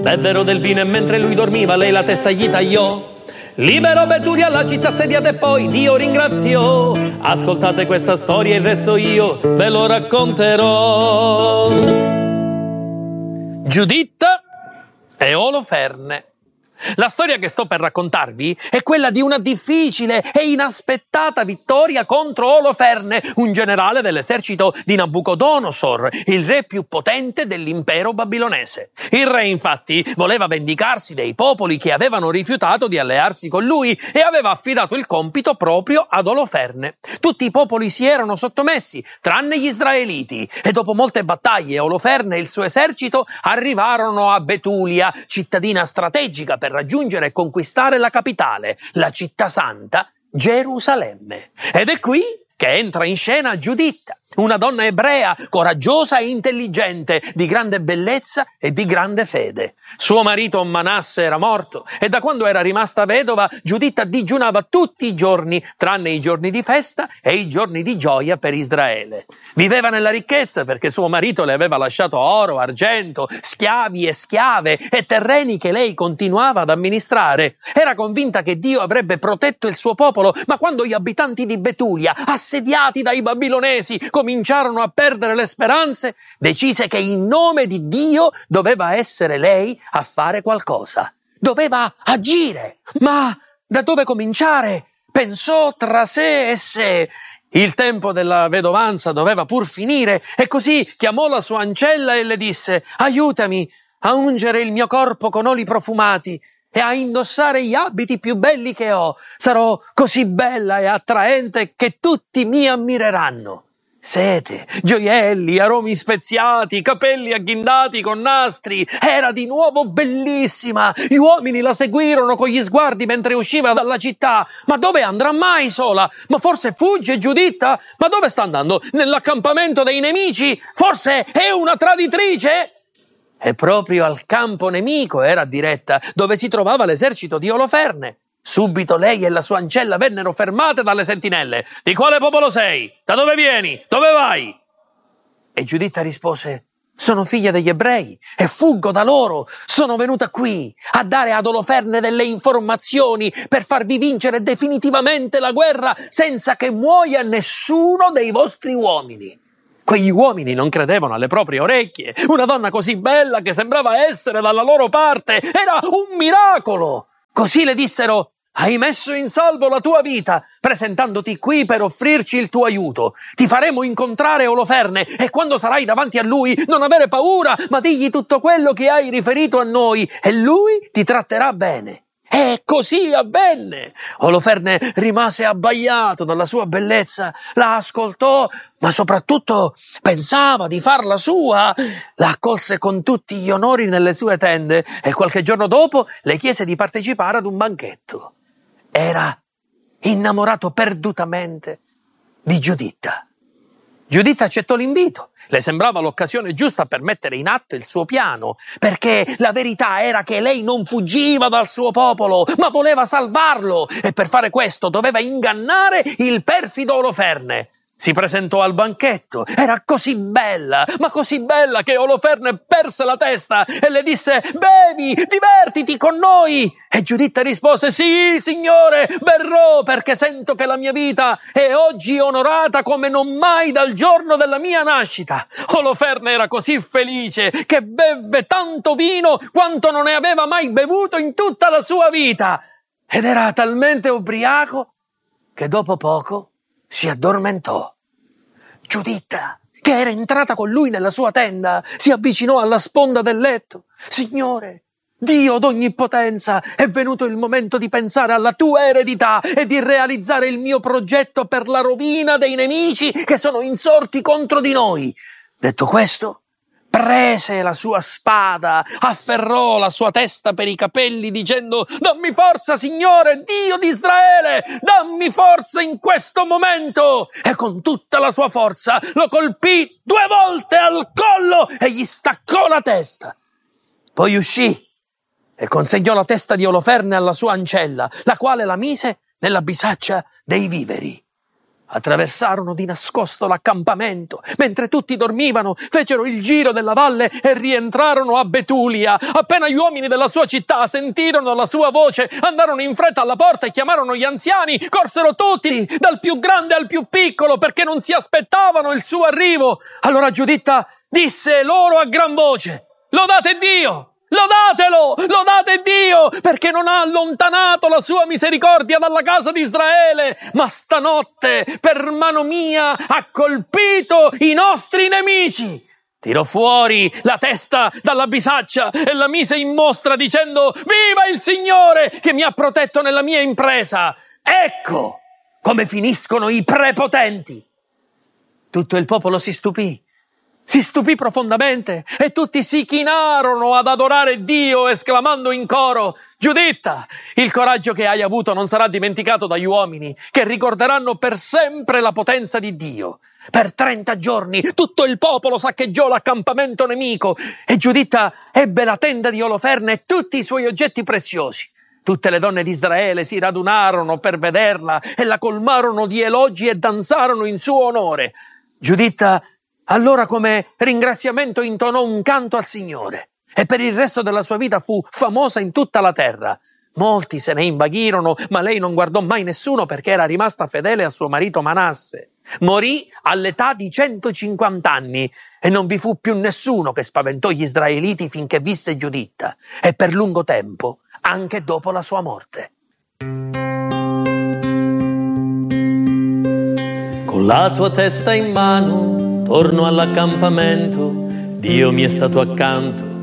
Bevvero del vino e mentre lui dormiva lei la testa gli tagliò. Liberò Betulia, la città assediata e poi Dio ringraziò. Ascoltate questa storia, il resto io ve lo racconterò. Giuditta e Oloferne. La storia che sto per raccontarvi è quella di una difficile e inaspettata vittoria contro Oloferne, un generale dell'esercito di Nabucodonosor, il re più potente dell'impero babilonese. Il re, infatti, voleva vendicarsi dei popoli che avevano rifiutato di allearsi con lui e aveva affidato il compito proprio ad Oloferne. Tutti i popoli si erano sottomessi, tranne gli israeliti, e dopo molte battaglie Oloferne e il suo esercito arrivarono a Betulia, cittadina strategica per raggiungere e conquistare la capitale, la città santa, Gerusalemme. Ed è qui che entra in scena Giuditta, una donna ebrea, coraggiosa e intelligente, di grande bellezza e di grande fede. Suo marito Manasse era morto e da quando era rimasta vedova, Giuditta digiunava tutti i giorni, tranne i giorni di festa e i giorni di gioia per Israele. Viveva nella ricchezza perché suo marito le aveva lasciato oro, argento, schiavi e schiave e terreni che lei continuava ad amministrare. Era convinta che Dio avrebbe protetto il suo popolo, ma quando gli abitanti di Betulia, assediati dai babilonesi, cominciarono a perdere le speranze, decise che in nome di Dio doveva essere lei a fare qualcosa. Doveva agire. Ma da dove cominciare? Pensò tra sé e sé. Il tempo della vedovanza doveva pur finire e così chiamò la sua ancella e le disse: «Aiutami a ungere il mio corpo con oli profumati e a indossare gli abiti più belli che ho. Sarò così bella e attraente che tutti mi ammireranno». Sete, gioielli, aromi speziati, capelli agghindati con nastri. Era di nuovo bellissima. Gli uomini la seguirono con gli sguardi mentre usciva dalla città. Ma dove andrà mai sola? Ma forse fugge Giuditta? Ma dove sta andando? Nell'accampamento dei nemici? Forse è una traditrice? E proprio al campo nemico era diretta, dove si trovava l'esercito di Oloferne. Subito lei e la sua ancella vennero fermate dalle sentinelle. «Di quale popolo sei? Da dove vieni? Dove vai?» E Giuditta rispose: «Sono figlia degli ebrei e fuggo da loro. Sono venuta qui a dare ad Oloferne delle informazioni per farvi vincere definitivamente la guerra senza che muoia nessuno dei vostri uomini». Quegli uomini non credevano alle proprie orecchie. Una donna così bella che sembrava essere dalla loro parte. Era un miracolo. Così le dissero: «Hai messo in salvo la tua vita, presentandoti qui per offrirci il tuo aiuto. Ti faremo incontrare Oloferne e quando sarai davanti a lui non avere paura, ma digli tutto quello che hai riferito a noi e lui ti tratterà bene». E così avvenne. Oloferne rimase abbagliato dalla sua bellezza, la ascoltò, ma soprattutto pensava di farla sua. La accolse con tutti gli onori nelle sue tende e qualche giorno dopo le chiese di partecipare ad un banchetto. Era innamorato perdutamente di Giuditta. Giuditta accettò l'invito. Le sembrava l'occasione giusta per mettere in atto il suo piano, perché la verità era che lei non fuggiva dal suo popolo, ma voleva salvarlo, e per fare questo doveva ingannare il perfido Oloferne. Si presentò al banchetto, era così bella, ma così bella che Oloferne perse la testa e le disse: «Bevi, divertiti con noi!» E Giuditta rispose: «Sì, signore, berrò perché sento che la mia vita è oggi onorata come non mai dal giorno della mia nascita». Oloferne era così felice che bevve tanto vino quanto non ne aveva mai bevuto in tutta la sua vita ed era talmente ubriaco che dopo poco si addormentò. Giuditta, che era entrata con lui nella sua tenda, si avvicinò alla sponda del letto. «Signore, Dio d'ogni potenza, è venuto il momento di pensare alla tua eredità e di realizzare il mio progetto per la rovina dei nemici che sono insorti contro di noi». Detto questo, prese la sua spada, afferrò la sua testa per i capelli dicendo: «Dammi forza, Signore, Dio di Israele, dammi forza in questo momento!» E con tutta la sua forza lo colpì 2 volte al collo e gli staccò la testa. Poi uscì e consegnò la testa di Oloferne alla sua ancella, la quale la mise nella bisaccia dei viveri. Attraversarono di nascosto l'accampamento. Mentre tutti dormivano, fecero il giro della valle e rientrarono a Betulia. Appena gli uomini della sua città sentirono la sua voce, andarono in fretta alla porta e chiamarono gli anziani. Corsero tutti, dal più grande al più piccolo, perché non si aspettavano il suo arrivo. Allora Giuditta disse loro a gran voce: «Lodate Dio! Lodatelo! Lodate Dio! Perché non ha allontanato la sua misericordia dalla casa di Israele, ma stanotte, per mano mia, ha colpito i nostri nemici!» Tirò fuori la testa dalla bisaccia e la mise in mostra dicendo: «Viva il Signore che mi ha protetto nella mia impresa! Ecco come finiscono i prepotenti!» Tutto il popolo si stupì profondamente e tutti si chinarono ad adorare Dio, esclamando in coro: «Giuditta, il coraggio che hai avuto non sarà dimenticato dagli uomini, che ricorderanno per sempre la potenza di Dio». Per 30 giorni tutto il popolo saccheggiò l'accampamento nemico e Giuditta ebbe la tenda di Oloferne e tutti i suoi oggetti preziosi. Tutte le donne di Israele si radunarono per vederla e la colmarono di elogi e danzarono in suo onore. Giuditta allora come ringraziamento intonò un canto al Signore e per il resto della sua vita fu famosa in tutta la terra. Molti se ne invaghirono, ma lei non guardò mai nessuno perché era rimasta fedele a suo marito Manasse. Morì all'età di 150 anni e non vi fu più nessuno che spaventò gli israeliti finché visse Giuditta e per lungo tempo, anche dopo la sua morte. Con la tua testa in mano torno all'accampamento, Dio mi è stato accanto,